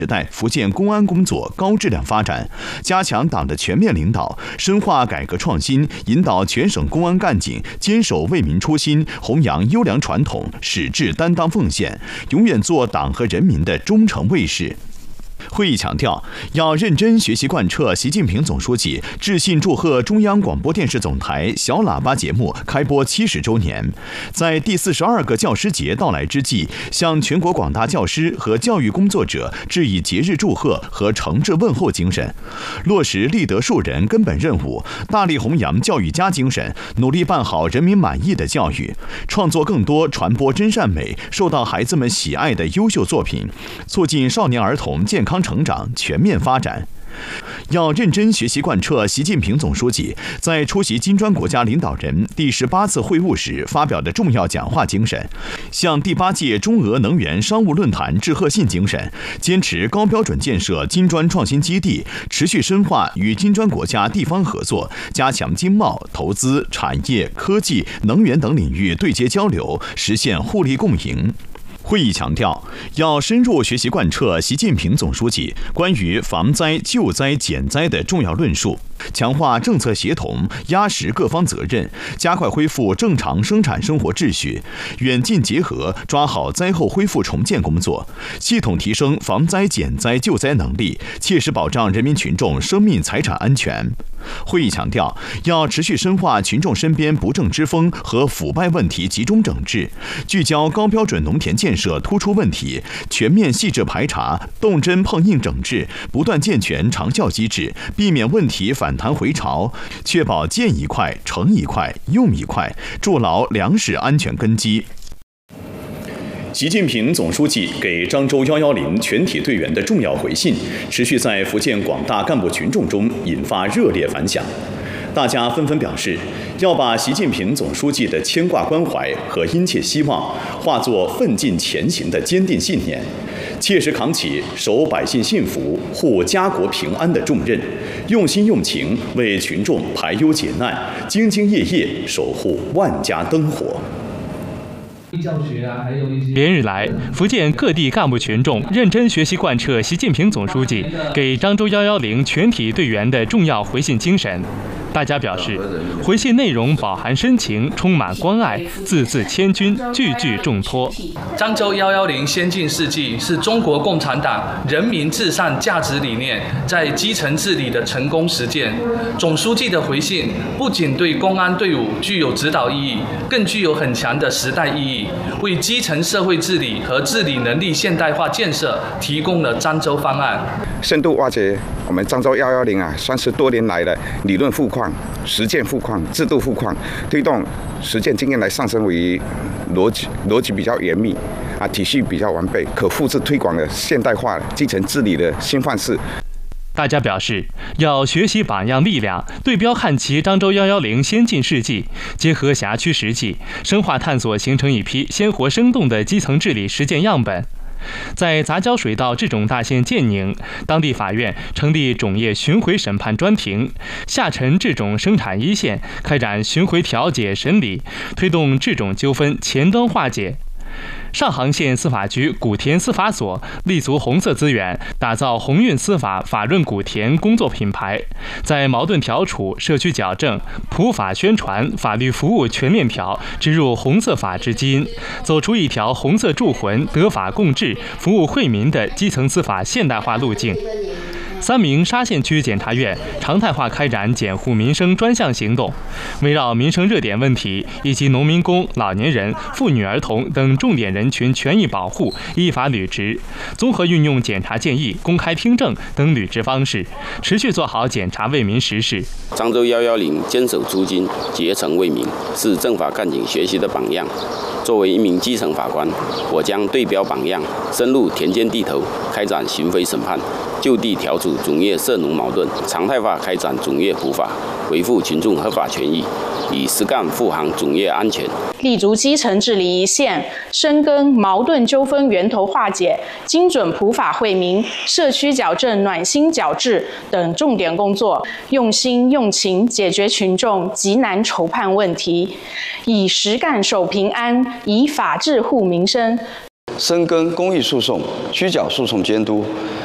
时代福建公安工作高质量发展，加强党的全面领导，深化改革创新，引导全省公安干警坚守为民初心，弘扬优良传统，矢志担当奉献，永远做党和人民的忠诚卫士。会议强调，要认真学习贯彻习近平总书记致信祝贺中央广播电视总台小喇叭节目开播70周年，在第42个教师节到来之际，向全国广大教师和教育工作者致以节日祝贺和诚挚问候精神，落实立德树人根本任务，大力弘扬教育家精神，努力办好人民满意的教育，创作更多传播真善美、受到孩子们喜爱的优秀作品，促进少年儿童健康成长全面发展。要认真学习贯彻习近平总书记在出席金砖国家领导人第18次会晤时发表的重要讲话精神，向第8届中俄能源商务论坛致贺信精神，坚持高标准建设金砖创新基地，持续深化与金砖国家地方合作，加强经贸、投资、产业、科技、能源等领域对接交流，实现互利共赢。会议强调，要深入学习贯彻习近平总书记关于防灾、救灾、减灾的重要论述，强化政策协同，压实各方责任，加快恢复正常生产生活秩序，远近结合，抓好灾后恢复重建工作，系统提升防灾、减灾、救灾能力，切实保障人民群众生命财产安全。会议强调，要持续深化群众身边不正之风和腐败问题集中整治，聚焦高标准农田建设突出问题，全面细致排查，动真碰硬整治，不断健全长效机制，避免问题反弹回潮，确保建一块、成一块、用一块，筑牢粮食安全根基。习近平总书记给漳州110全体队员的重要回信，持续在福建广大干部群众中引发热烈反响。大家纷纷表示，要把习近平总书记的牵挂关怀和殷切希望化作奋进前行的坚定信念，切实扛起守百姓幸福、护家国平安的重任，用心用情为群众排忧解难，兢兢业业守护万家灯火。 连日来，福建各地干部群众认真学习贯彻习近平总书记给漳州110全体队员的重要回信精神。大家表示，回信内容饱含深情，充满关爱，字字千钧，句句重托。 漳州110先进事迹是中国共产党人民至上价值理念在基层治理的成功实践。总书记的回信不仅对公安队伍具有指导意义，更具有很强的时代意义，为基层社会治理和治理能力现代化建设提供了漳州方案， 深度挖掘我们漳州110算是多年来的理论富矿、实践富矿、制度富矿，推动实践经验来上升为逻辑比较严密体系比较完备、可复制推广的现代化基层治理的新范式。 大家表示，要学习榜样力量，对标看齐漳州110先进事迹，结合辖区实际，深化探索，形成一批鲜活生动的基层治理实践样本。在杂交水稻这种大县建宁，当地法院成立种业巡回审判专庭，下沉这种生产一线开展巡回调解审理，推动这种纠纷前端化解。上杭县司法局古田司法所立足红色资源，打造鸿运司法法润古田工作品牌，在矛盾调处、社区矫正、普法宣传、法律服务全链条植入红色法治基因，走出一条红色铸魂、德法共治、服务惠民的基层司法现代化路径。3名沙县区检察院常态化开展检护民生专项行动，围绕民生热点问题以及农民工、老年人、妇女儿童等重点人群权益保护依法履职，综合运用检察建议、公开听证等履职方式，持续做好检察为民实事。 漳州110坚守初心、竭诚为民，是政法干警学习的榜样。作为一名基层法官，我将对标榜样，深入田间地头，开展巡回审判，就地调处种业涉农矛盾，常态化开展种业普法，维护群众合法权益，以实干护航种业安全。 立足基层治理一线，深耕矛盾纠纷源头化解、精准普法惠民、社区矫正暖心矫治等重点工作，用心用情解决群众急难愁盼问题，以实干守平安，以法治护民生。 深耕公益诉讼、居矫诉讼监督，